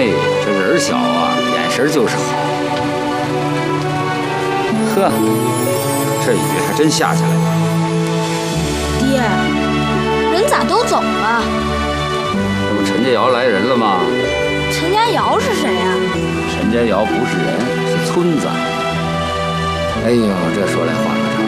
哎，这人小啊，眼神就是好。呵，这雨还真下起来了。 爹，人咋都走了？ 这不陈家窑来人了吗？ 陈家窑是谁呀？ 陈家窑不是人，是村子。哎呦，这说来话可长。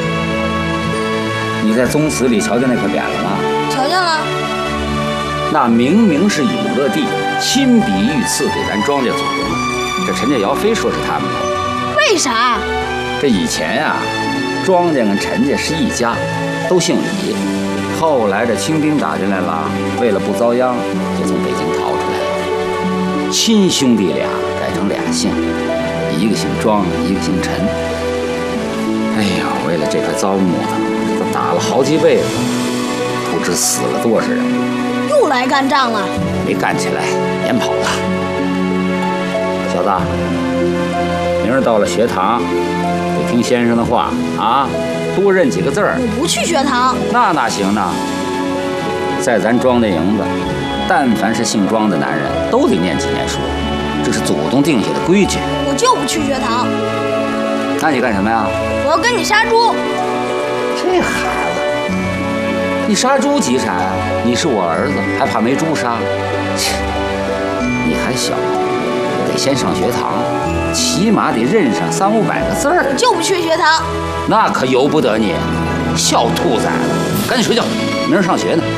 你在宗祠里瞧见那块匾了吗？ 瞧见了。 那明明是永乐帝亲笔御赐给咱庄稼祖宗的，这陈家窑非说是他们的。 为啥？ 这以前呀，庄稼跟陈家是一家，都姓李。后来这清兵打进来了，为了不遭殃，就从北京逃出来了。亲兄弟俩改成俩姓，一个姓庄，一个姓陈。哎呀，为了这块糟木头，这都打了好几辈子，不知死了多少人。 又来干仗了？ 没干起来，撵跑了。小子，明儿到了学堂，得听先生的话啊，多认几个字儿。 我不去学堂。 那哪行呢？在咱庄稼营子，但凡是姓庄的男人，都得念几年书，这是祖宗定下的规矩。 我就不去学堂。 那你干什么呀？ 我要跟你杀猪。 这孩子，你杀猪急啥呀？你是我儿子，还怕没猪杀？切，你还小，得先上学堂，起码得认上300-500个字儿。 我就不去学堂。 那可由不得你，小兔崽子，赶紧睡觉，明儿上学呢。